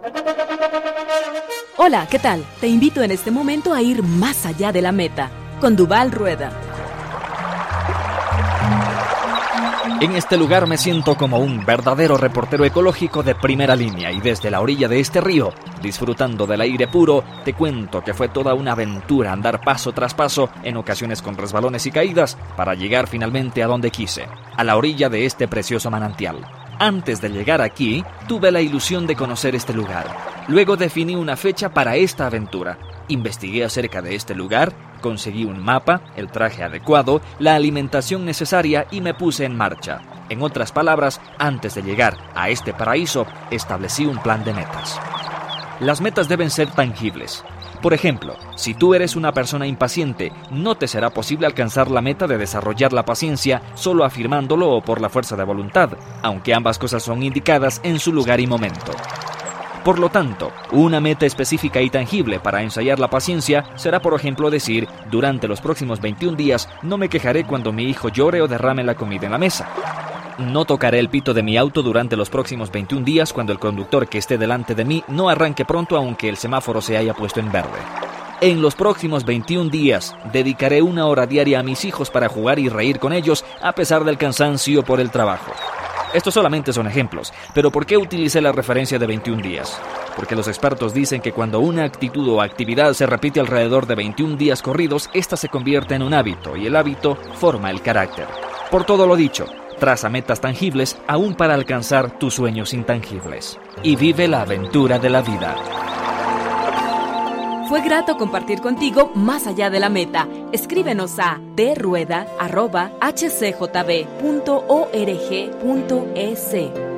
Hola, ¿qué tal? Te invito en este momento a ir más allá de la meta, con Duval Rueda. En este lugar me siento como un verdadero reportero ecológico de primera línea y desde la orilla de este río, disfrutando del aire puro, te cuento que fue toda una aventura andar paso tras paso, en ocasiones con resbalones y caídas, para llegar finalmente a donde quise, a la orilla de este precioso manantial. Antes de llegar aquí, tuve la ilusión de conocer este lugar. Luego definí una fecha para esta aventura. Investigué acerca de este lugar, conseguí un mapa, el traje adecuado, la alimentación necesaria y me puse en marcha. En otras palabras, antes de llegar a este paraíso, establecí un plan de metas. Las metas deben ser tangibles. Por ejemplo, si tú eres una persona impaciente, no te será posible alcanzar la meta de desarrollar la paciencia solo afirmándolo o por la fuerza de voluntad, aunque ambas cosas son indicadas en su lugar y momento. Por lo tanto, una meta específica y tangible para ensayar la paciencia será, por ejemplo, decir, durante los próximos 21 días no me quejaré cuando mi hijo llore o derrame la comida en la mesa. No tocaré el pito de mi auto durante los próximos 21 días cuando el conductor que esté delante de mí no arranque pronto aunque el semáforo se haya puesto en verde. En los próximos 21 días dedicaré 1 hora diaria a mis hijos para jugar y reír con ellos a pesar del cansancio por el trabajo. Estos solamente son ejemplos, pero ¿por qué utilicé la referencia de 21 días? Porque los expertos dicen que cuando una actitud o actividad se repite alrededor de 21 días corridos, esta se convierte en un hábito y el hábito forma el carácter. Por todo lo dicho, traza metas tangibles aún para alcanzar tus sueños intangibles. Y vive la aventura de la vida. Fue grato compartir contigo más allá de la meta. Escríbenos a drueda@hcjb.org.es.